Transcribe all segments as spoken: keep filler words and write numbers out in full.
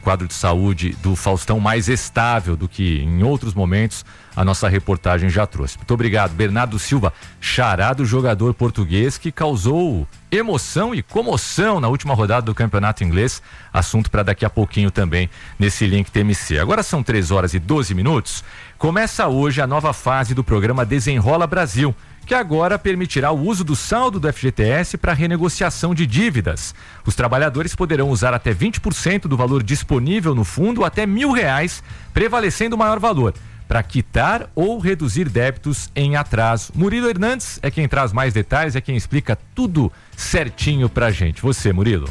quadro de saúde do Faustão mais estável do que em outros momentos a nossa reportagem já trouxe. Muito obrigado. Bernardo Silva, xará do jogador português que causou emoção e comoção na última rodada do campeonato inglês, assunto para daqui a pouquinho também nesse link T M C. Agora são três horas e doze minutos, começa hoje a nova fase do programa Desenrola Brasil, que agora permitirá o uso do saldo do F G T S para renegociação de dívidas. Os trabalhadores poderão usar até vinte por cento do valor disponível no fundo, até mil reais, prevalecendo o maior valor, para quitar ou reduzir débitos em atraso. Murilo Hernandes é quem traz mais detalhes, é quem explica tudo certinho pra gente. Você, Murilo.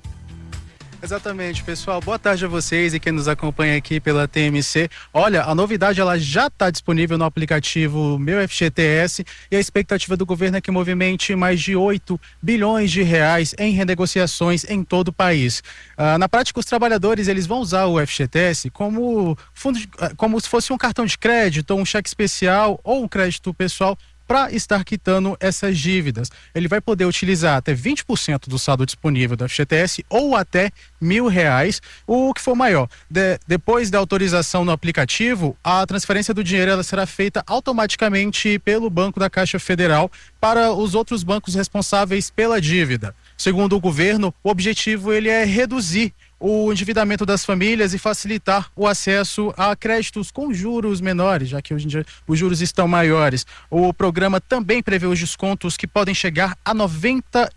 Exatamente, pessoal. Boa tarde a vocês e quem nos acompanha aqui pela T M C. Olha, a novidade ela já está disponível no aplicativo Meu F G T S e a expectativa do governo é que movimente mais de oito bilhões de reais em renegociações em todo o país. Ah, na prática, os trabalhadores eles vão usar o F G T S como fundo, de, como se fosse um cartão de crédito, ou um cheque especial ou um crédito pessoal para estar quitando essas dívidas. Ele vai poder utilizar até vinte por cento do saldo disponível do F G T S ou até mil reais, o que for maior. De, depois da autorização no aplicativo, a transferência do dinheiro ela será feita automaticamente pelo Banco da Caixa Federal para os outros bancos responsáveis pela dívida. Segundo o governo, o objetivo ele é reduzir o endividamento das famílias e facilitar o acesso a créditos com juros menores, já que hoje em dia os juros estão maiores. O programa também prevê os descontos que podem chegar a noventa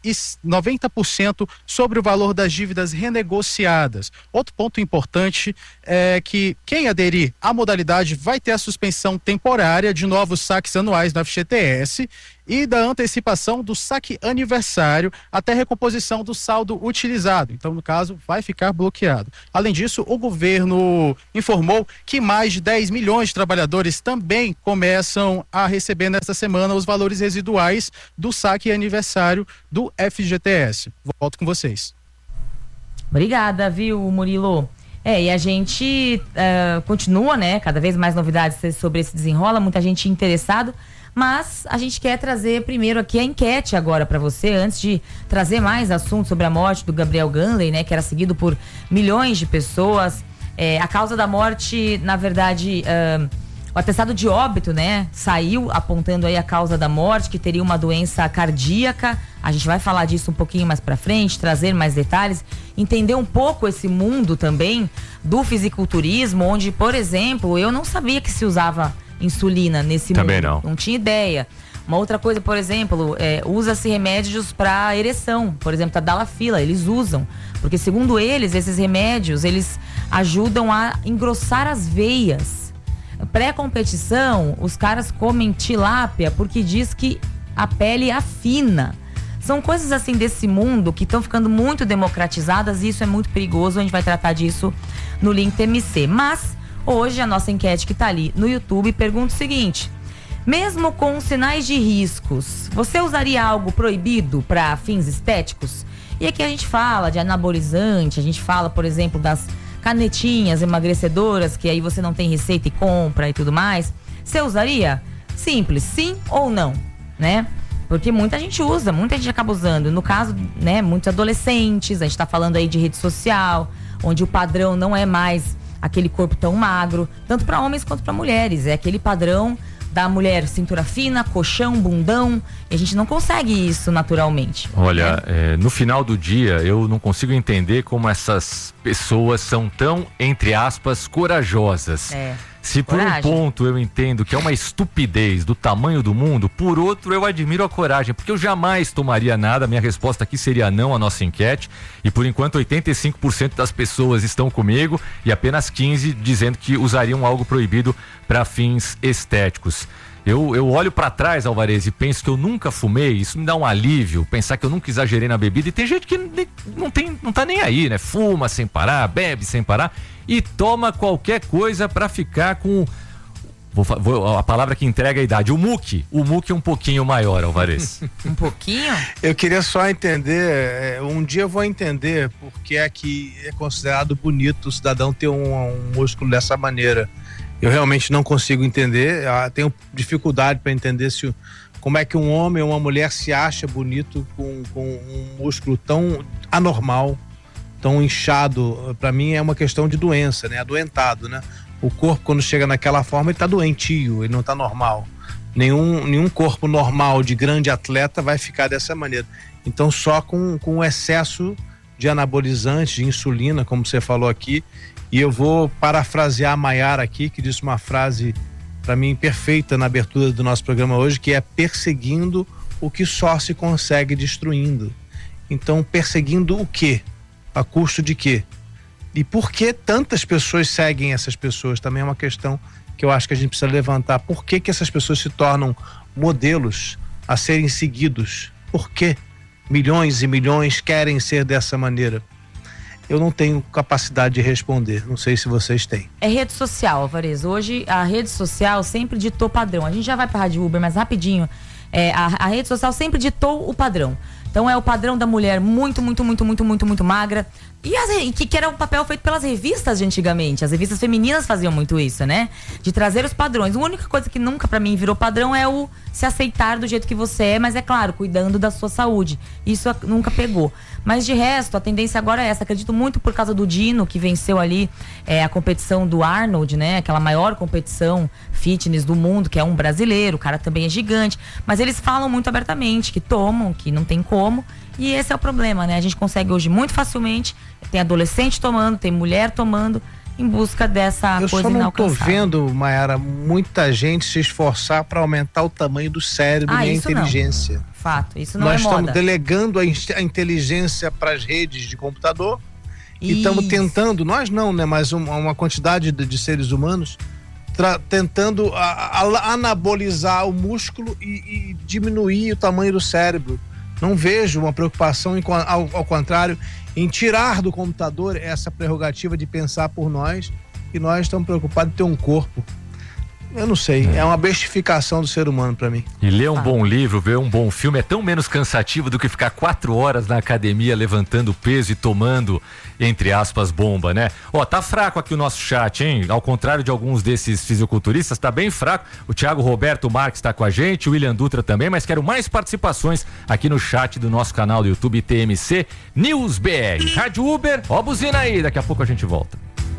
por cento sobre o valor das dívidas renegociadas. Outro ponto importante é que quem aderir à modalidade vai ter a suspensão temporária de novos saques anuais do F G T S e da antecipação do saque aniversário até recomposição do saldo utilizado. Então, no caso, vai ficar bloqueado. Além disso, o governo informou que mais de dez milhões de trabalhadores também começam a receber nesta semana os valores residuais do saque aniversário do F G T S. Volto com vocês. Obrigada, viu, Murilo? É, e a gente uh, continua, né? Cada vez mais novidades sobre esse desenrola, muita gente interessada. Mas a gente quer trazer primeiro aqui a enquete agora para você, antes de trazer mais assuntos sobre a morte do Gabriel Ganley, né, que era seguido por milhões de pessoas. É, a causa da morte, na verdade, uh, o atestado de óbito, né, saiu apontando aí a causa da morte, que teria uma doença cardíaca. A gente vai falar disso um pouquinho mais para frente, trazer mais detalhes, entender um pouco esse mundo também do fisiculturismo, onde, por exemplo, eu não sabia que se usava insulina nesse Também mundo. não. Não tinha ideia. Uma outra coisa, por exemplo, é, usa-se remédios para ereção. Por exemplo, Tadalafila, eles usam. Porque, segundo eles, esses remédios, eles ajudam a engrossar as veias. Pré-competição, os caras comem tilápia porque diz que a pele afina. São coisas assim desse mundo que estão ficando muito democratizadas e isso é muito perigoso. A gente vai tratar disso no link T M C. Mas hoje a nossa enquete que está ali no YouTube pergunta o seguinte: mesmo com sinais de riscos, você usaria algo proibido para fins estéticos? E aqui a gente fala de anabolizante, a gente fala, por exemplo, das canetinhas emagrecedoras, que aí você não tem receita e compra e tudo mais. Você usaria? Simples, sim ou não, né? Porque muita gente usa, muita gente acaba usando. No caso, né, muitos adolescentes, a gente está falando aí de rede social, onde o padrão não é mais aquele corpo tão magro, tanto para homens quanto para mulheres. É aquele padrão da mulher cintura fina, colchão, bundão, e a gente não consegue isso naturalmente. Olha, né? é, no final do dia, eu não consigo entender como essas pessoas são tão, entre aspas, corajosas. É. Se por coragem. um ponto eu entendo que é uma estupidez do tamanho do mundo, por outro eu admiro a coragem, porque eu jamais tomaria nada. Minha resposta aqui seria não à nossa enquete, e por enquanto oitenta e cinco por cento das pessoas estão comigo e apenas quinze por cento dizendo que usariam algo proibido para fins estéticos. Eu, eu olho para trás, Alvarez, e penso que eu nunca fumei. Isso me dá um alívio, pensar que eu nunca exagerei na bebida. E tem gente que não, tem, não tá nem aí, né? Fuma sem parar, bebe sem parar e toma qualquer coisa para ficar com... Vou, vou, a palavra que entrega a idade, o muque. O muque um pouquinho maior, Alvarez. Um pouquinho? Eu queria só entender, um dia eu vou entender porque é que é considerado bonito o cidadão ter um, um músculo dessa maneira. Eu realmente não consigo entender, eu tenho dificuldade para entender se, como é que um homem ou uma mulher se acha bonito com, com um músculo tão anormal tão inchado, para mim é uma questão de doença, né? Adoentado, né? O corpo, quando chega naquela forma, ele tá doentio, ele não tá normal. Nenhum, nenhum corpo normal de grande atleta vai ficar dessa maneira. Então, só com, com o excesso de anabolizantes, de insulina, como você falou aqui, e eu vou parafrasear a Maiara aqui, que disse uma frase, para mim, perfeita na abertura do nosso programa hoje, que é perseguindo o que só se consegue destruindo. Então, perseguindo o quê? A custo de quê? E por que tantas pessoas seguem essas pessoas? Também é uma questão que eu acho que a gente precisa levantar. Por que que essas pessoas se tornam modelos a serem seguidos? Por que milhões e milhões querem ser dessa maneira? Eu não tenho capacidade de responder. Não sei se vocês têm. É rede social, Alvarez. Hoje a rede social sempre ditou padrão. A gente já vai para a Rádio Uber, mas rapidinho. É, a, a rede social sempre ditou o padrão. Então é o padrão da mulher muito, muito, muito, muito, muito, muito magra. E as, que, que era um papel feito pelas revistas de antigamente. As revistas femininas faziam muito isso, né? De trazer os padrões. A única coisa que nunca pra mim virou padrão é o se aceitar do jeito que você é, mas é claro, cuidando da sua saúde. Isso nunca pegou. Mas de resto, a tendência agora é essa. Acredito muito por causa do Dino, que venceu ali é, a competição do Arnold, né? Aquela maior competição fitness do mundo, que é um brasileiro. O cara também é gigante. Mas eles falam muito abertamente que tomam, que não tem como. E esse é o problema, né? A gente consegue hoje muito facilmente. Tem adolescente tomando, tem mulher tomando, em busca dessa eu coisa inalcançável. Eu só não tô vendo, Maiara, muita gente se esforçar para aumentar o tamanho do cérebro ah, e a isso inteligência. Não. Fato, isso não Nós é moda. Nós estamos delegando a, in- a inteligência para as redes de computador isso. E estamos tentando, nós não, né? Mas uma, uma quantidade de, de seres humanos tra- tentando a, a, anabolizar o músculo e, e diminuir o tamanho do cérebro. Não vejo uma preocupação, em, ao, ao contrário, em tirar do computador essa prerrogativa de pensar por nós, e nós estamos preocupados em ter um corpo. Eu não sei, é, é uma bestificação do ser humano pra mim. E ler um ah. bom livro, ver um bom filme é tão menos cansativo do que ficar quatro horas na academia levantando peso e tomando, entre aspas, bomba, né? Ó, tá fraco aqui o nosso chat, hein? Ao contrário de alguns desses fisiculturistas, tá bem fraco. O Thiago Roberto Marques tá com a gente, o William Dutra também, mas quero mais participações aqui no chat do nosso canal do YouTube T M C News B R. Rádio Uber, ó a buzina aí, daqui a pouco a gente volta.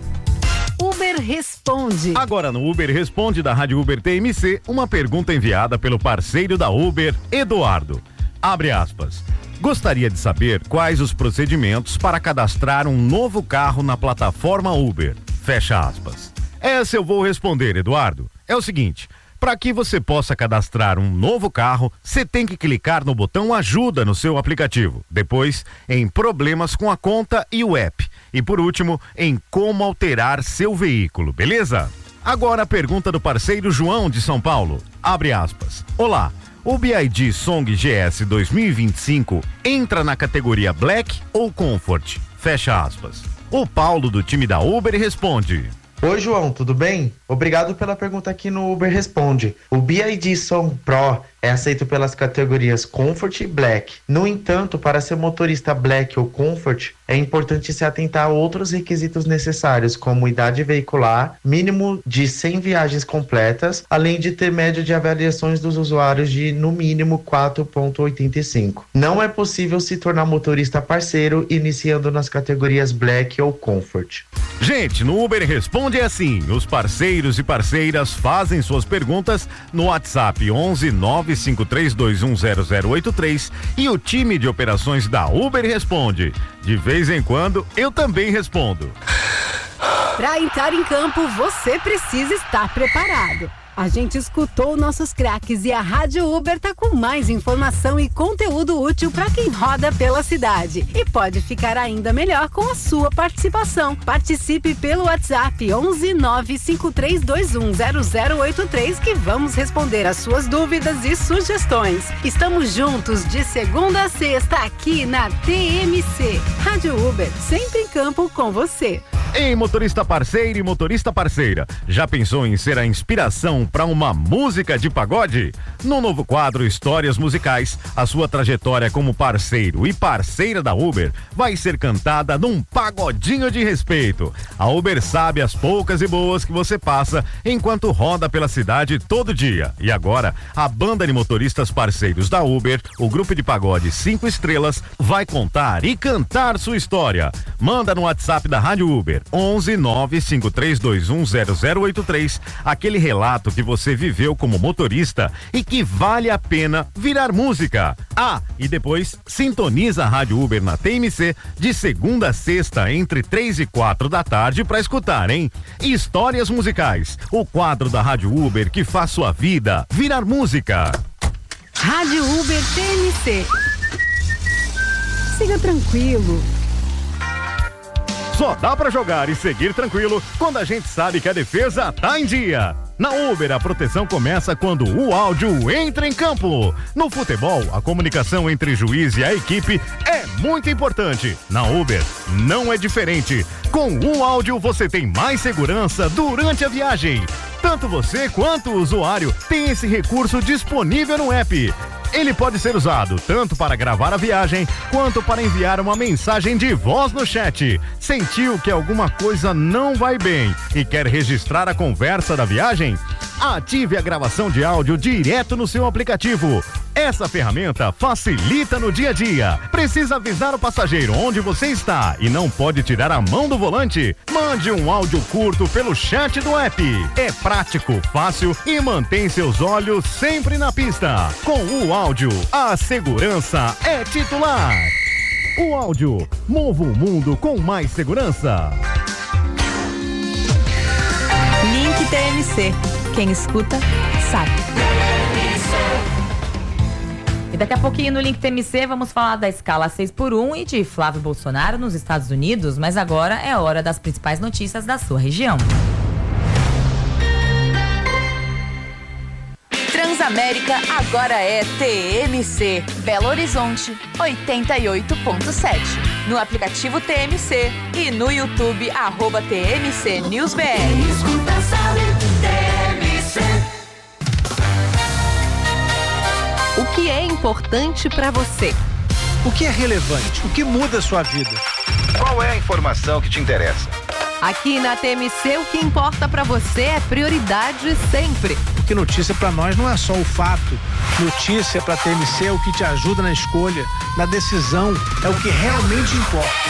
Uber Responde. Agora no Uber Responde da Rádio Uber T M C, uma pergunta enviada pelo parceiro da Uber, Eduardo. Abre aspas. Gostaria de saber quais os procedimentos para cadastrar um novo carro na plataforma Uber. Fecha aspas. Essa eu vou responder, Eduardo. É o seguinte, para que você possa cadastrar um novo carro, você tem que clicar no botão Ajuda no seu aplicativo. Depois, em Problemas com a conta e o app. E por último, em Como alterar seu veículo, beleza? Agora a pergunta do parceiro João de São Paulo. Abre aspas. Olá, o B I D Song G S dois mil e vinte e cinco entra na categoria Black ou Comfort? Fecha aspas. O Paulo do time da Uber responde. Oi, João, tudo bem? Obrigado pela pergunta aqui no Uber Responde. O B I D Song Pro é aceito pelas categorias Comfort e Black. No entanto, para ser motorista Black ou Comfort, é importante se atentar a outros requisitos necessários, como idade veicular, mínimo de cem viagens completas, além de ter média de avaliações dos usuários de, no mínimo, quatro vírgula oitenta e cinco. Não é possível se tornar motorista parceiro iniciando nas categorias Black ou Comfort. Gente, no Uber Responde é assim, os parceiros e parceiras fazem suas perguntas no WhatsApp onze nove cinco três dois um zero zero oito três e o time de operações da Uber responde. De vez em quando, eu também respondo. Para entrar em campo, você precisa estar preparado. A gente escutou nossos craques e a Rádio Uber tá com mais informação e conteúdo útil para quem roda pela cidade. E pode ficar ainda melhor com a sua participação. Participe pelo WhatsApp onze nove cinco três dois um zero zero oito três que vamos responder as suas dúvidas e sugestões. Estamos juntos de segunda a sexta aqui na T M C. Rádio Uber, sempre em campo com você. Ei, motorista parceiro e motorista parceira, já pensou em ser a inspiração para uma música de pagode? No novo quadro Histórias Musicais, a sua trajetória como parceiro e parceira da Uber vai ser cantada num pagodinho de respeito. A Uber sabe as poucas e boas que você passa enquanto roda pela cidade todo dia. E agora, a banda de motoristas parceiros da Uber, o grupo de pagode cinco estrelas, vai contar e cantar sua história. Manda no WhatsApp da Rádio Uber onze nove cinco três dois um zero zero oito três aquele relato que você viveu como motorista e que vale a pena virar música. Ah, e depois sintoniza a Rádio Uber na T M C de segunda a sexta entre três e quatro da tarde para escutar, hein? Histórias Musicais, o quadro da Rádio Uber que faz sua vida virar música. Rádio Uber T M C. Siga tranquilo. Só dá pra jogar e seguir tranquilo quando a gente sabe que a defesa tá em dia. Na Uber, a proteção começa quando o áudio entra em campo. No futebol, a comunicação entre juiz e a equipe é muito importante. Na Uber, não é diferente. Com o áudio, você tem mais segurança durante a viagem. Tanto você quanto o usuário tem esse recurso disponível no app. Ele pode ser usado tanto para gravar a viagem, quanto para enviar uma mensagem de voz no chat. Sentiu que alguma coisa não vai bem e quer registrar a conversa da viagem? Ative a gravação de áudio direto no seu aplicativo. Essa ferramenta facilita no dia a dia. Precisa avisar o passageiro onde você está e não pode tirar a mão do volante? Mande um áudio curto pelo chat do app. É prático, fácil e mantém seus olhos sempre na pista. Com o áudio, a segurança é titular. O áudio, mova o mundo com mais segurança. Link T M C. Quem escuta, sabe. E daqui a pouquinho no Link T M C vamos falar da escala seis por um e de Flávio Bolsonaro nos Estados Unidos, mas agora é hora das principais notícias da sua região. Transamérica agora é T M C. Belo Horizonte, oitenta e oito ponto sete. No aplicativo T M C e no YouTube, arroba T M C News B R. Escuta, sabe, T M C. O que é importante para você? O que é relevante? O que muda a sua vida? Qual é a informação que te interessa? Aqui na T M C, o que importa para você é prioridade sempre. Porque notícia para nós não é só o fato. Notícia para T M C é o que te ajuda na escolha, na decisão, é o que realmente importa.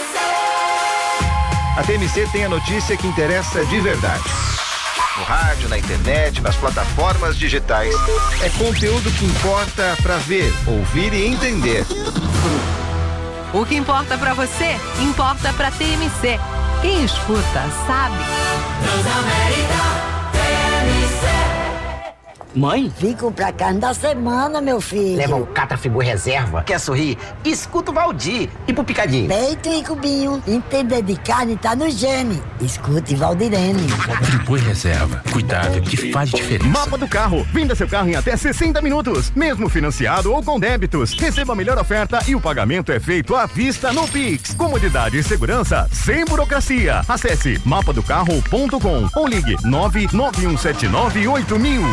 A T M C tem a notícia que interessa de verdade. No rádio, na internet, nas plataformas digitais. É conteúdo que importa para ver, ouvir e entender. O que importa para você, importa para T M C. Quem escuta, sabe. Transamérica, T M C. Mãe? Fico pra cá da semana, meu filho. Leva o Catafibu Reserva. Quer sorrir? Escuta o Valdir. E pro Picadinho? Peito e cubinho. Entender de carne tá no gene. Escute Valdirene. Friboi Reserva. Cuidado que faz diferença. Mapa do carro. Venda seu carro em até sessenta minutos. Mesmo financiado ou com débitos. Receba a melhor oferta e o pagamento é feito à vista no Pix. Comodidade e segurança sem burocracia. Acesse mapa do carro ponto com ou ligue nove nove um sete nove oito mil.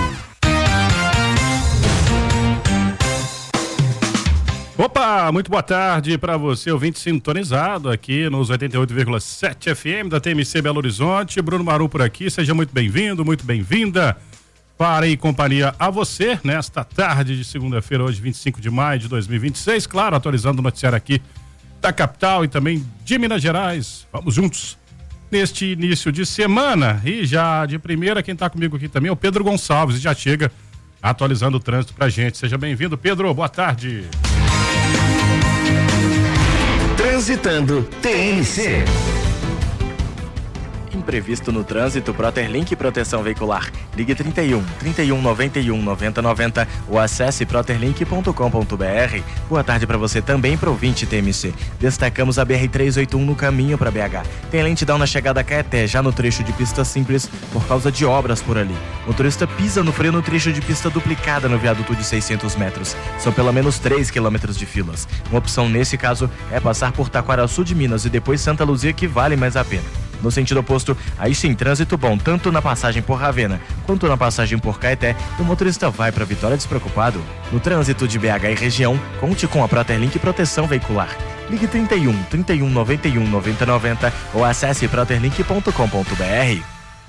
Opa, muito boa tarde para você, ouvinte sintonizado aqui nos oitenta e oito vírgula sete F M da T M C Belo Horizonte. Bruno Maru por aqui, seja muito bem-vindo, muito bem-vinda. Para e companhia a você nesta tarde de segunda-feira, hoje vinte e cinco de maio de dois mil e vinte e seis. Claro, atualizando o noticiário aqui da capital e também de Minas Gerais. Vamos juntos neste início de semana. E já de primeira, quem está comigo aqui também é o Pedro Gonçalves e já chega atualizando o trânsito pra gente. Seja bem-vindo, Pedro, boa tarde. Transitando T M C. Imprevisto no trânsito, Proterlink Proteção Veicular. Ligue trinta e um, trinta e um, noventa e um, noventa, noventa ou acesse proterlink ponto com ponto b r. Boa tarde para você também, pro ouvinte T M C. Destacamos a B R trezentos e oitenta e um no caminho para B H. Tem lentidão na chegada a Caeté, já no trecho de pista simples, por causa de obras por ali. Motorista pisa no freio no trecho de pista duplicada no viaduto de seiscentos metros. São pelo menos três quilômetros de filas. Uma opção nesse caso é passar por Taquaraçu de Minas e depois Santa Luzia, que vale mais a pena. No sentido oposto, aí sim, trânsito bom, tanto na passagem por Ravena quanto na passagem por Caeté, e o motorista vai para Vitória despreocupado. No trânsito de B H e região, conte com a Proterlink Proteção Veicular. Ligue trinta e um, trinta e um, noventa e um, noventa, noventa ou acesse proterlink ponto com ponto b r.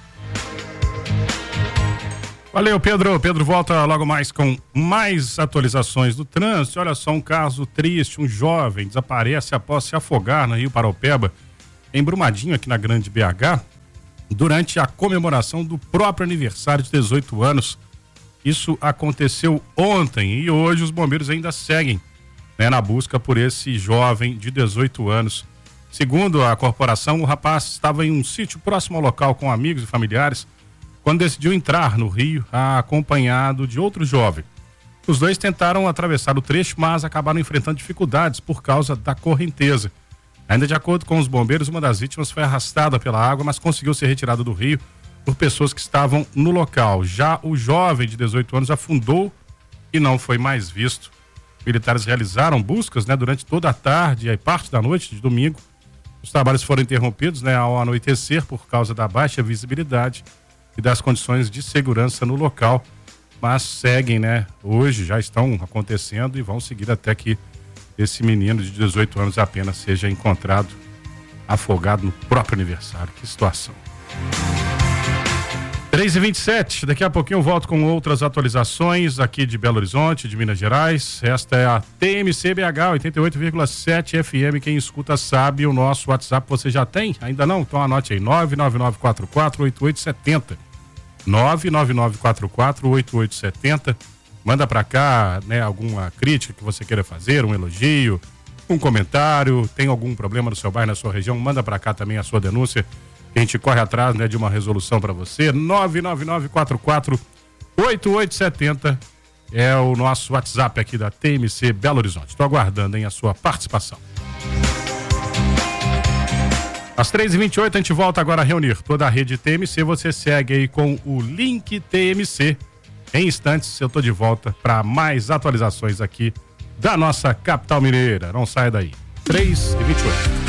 Valeu, Pedro. Pedro volta logo mais com mais atualizações do trânsito. Olha só, um caso triste, um jovem desaparece após se afogar no Rio Paraupeba, em Brumadinho, aqui na Grande B H, durante a comemoração do próprio aniversário de dezoito anos. Isso aconteceu ontem e hoje os bombeiros ainda seguem, né, na busca por esse jovem de dezoito anos. Segundo a corporação, o rapaz estava em um sítio próximo ao local com amigos e familiares quando decidiu entrar no rio acompanhado de outro jovem. Os dois tentaram atravessar o trecho, mas acabaram enfrentando dificuldades por causa da correnteza. Ainda de acordo com os bombeiros, uma das vítimas foi arrastada pela água, mas conseguiu ser retirada do rio por pessoas que estavam no local. Já o jovem de dezoito anos afundou e não foi mais visto. Militares realizaram buscas, né, durante toda a tarde e parte da noite de domingo. Os trabalhos foram interrompidos, né, ao anoitecer por causa da baixa visibilidade e das condições de segurança no local, mas seguem, né? Hoje já estão acontecendo e vão seguir até que esse menino de dezoito anos apenas seja encontrado afogado no próprio aniversário. Que situação. três e vinte e sete, daqui a pouquinho eu volto com outras atualizações aqui de Belo Horizonte, de Minas Gerais. Esta é a T M C B H oitenta e oito vírgula sete F M. Quem escuta sabe, o nosso WhatsApp você já tem? Ainda não? Então anote aí, nove nove nove quatro quatro oito oito sete zero. nove nove nove quatro quatro oito oito sete zero. Manda pra cá, né, alguma crítica que você queira fazer, um elogio, um comentário, tem algum problema no seu bairro, na sua região, manda pra cá também a sua denúncia. A gente corre atrás, né, de uma resolução para você. nove nove nove quatro quatro oito oito sete zero é o nosso WhatsApp aqui da T M C Belo Horizonte. Estou aguardando, hein, a sua participação. Às três e vinte e oito a gente volta agora a reunir toda a rede T M C. Você segue aí com o link T M C. Em instantes eu tô de volta para mais atualizações aqui da nossa capital mineira. Não saia daí. três e vinte e oito.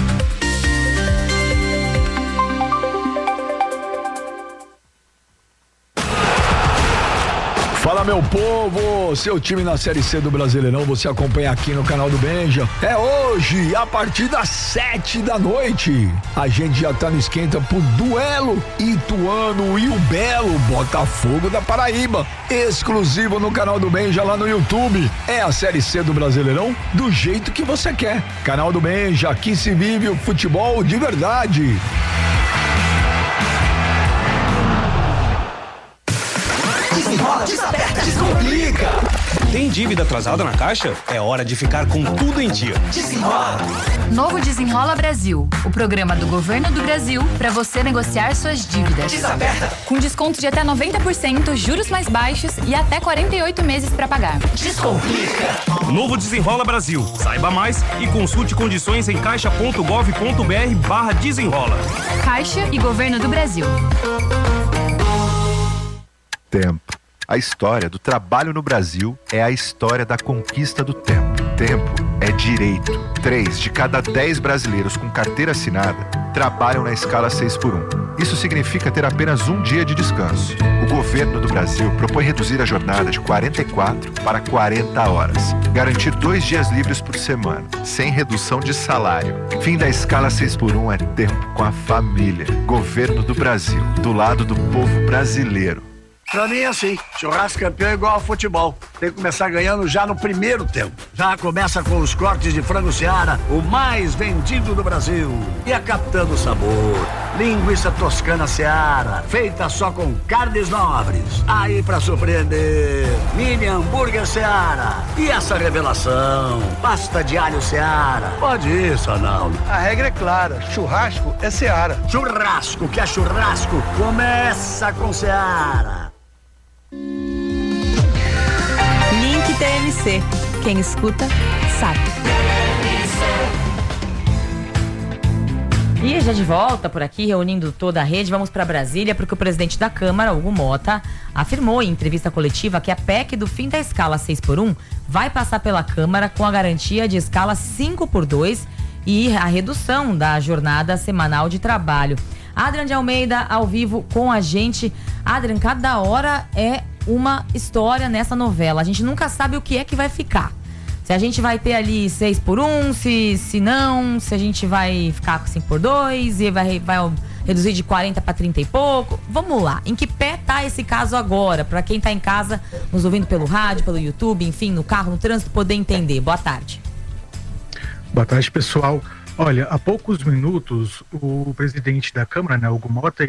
Fala, meu povo, seu time na Série C do Brasileirão, você acompanha aqui no canal do Benja. É hoje, a partir das sete da noite. A gente já tá no esquenta por duelo Ituano e o Belo Botafogo da Paraíba. Exclusivo no canal do Benja lá no YouTube. É a Série C do Brasileirão do jeito que você quer. Canal do Benja, aqui se vive o futebol de verdade. Desenrola, desaperta, descomplica. Tem dívida atrasada na Caixa? É hora de ficar com tudo em dia. Desenrola. Novo Desenrola Brasil, o programa do Governo do Brasil para você negociar suas dívidas. Desaperta. Com desconto de até noventa por cento, juros mais baixos e até quarenta e oito meses para pagar. Descomplica. Novo Desenrola Brasil. Saiba mais e consulte condições em caixa ponto gov ponto br barra desenrola. Caixa e Governo do Brasil. Tempo. A história do trabalho no Brasil é a história da conquista do tempo. Tempo é direito. Três de cada dez brasileiros com carteira assinada trabalham na escala seis por um. Isso significa ter apenas um dia de descanso. O governo do Brasil propõe reduzir a jornada de quarenta e quatro para quarenta horas. Garantir dois dias livres por semana, sem redução de salário. Fim da escala seis por um é tempo com a família. Governo do Brasil, do lado do povo brasileiro. Pra mim é assim, churrasco campeão é igual ao futebol. Tem que começar ganhando já no primeiro tempo. Já começa com os cortes de frango Seara, o mais vendido do Brasil. E a Capitã do Sabor, linguiça toscana Seara, feita só com carnes nobres. Aí pra surpreender, mini hambúrguer Seara. E essa revelação, pasta de alho Seara. Pode ir, Sonaldo. A regra é clara, churrasco é Seara. Churrasco que é churrasco, começa com Seara. Link T M C. Quem escuta, sabe. E já de volta por aqui, reunindo toda a rede, vamos para Brasília, porque o presidente da Câmara, Hugo Mota, afirmou em entrevista coletiva que a P E C do fim da escala seis por um vai passar pela Câmara com a garantia de escala cinco por dois e a redução da jornada semanal de trabalho. Adrian de Almeida ao vivo com a gente. Adrian, cada hora é uma história nessa novela. A gente nunca sabe o que é que vai ficar. Se a gente vai ter ali seis por um, se, se não, se a gente vai ficar com cinco por dois e vai, vai reduzir de quarenta para trinta e pouco. Vamos lá, em que pé tá esse caso agora? Para quem tá em casa, nos ouvindo pelo rádio, pelo YouTube, enfim, no carro, no trânsito, poder entender. Boa tarde. Boa tarde, pessoal. Olha, há poucos minutos, o presidente da Câmara, né, Hugo Mota,